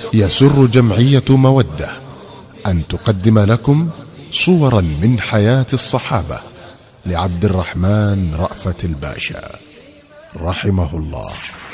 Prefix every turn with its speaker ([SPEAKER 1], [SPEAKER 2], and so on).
[SPEAKER 1] يسر جمعية مودة أن تقدم لكم صورا من حياة الصحابة لعبد الرحمن رأفت الباشا رحمه الله.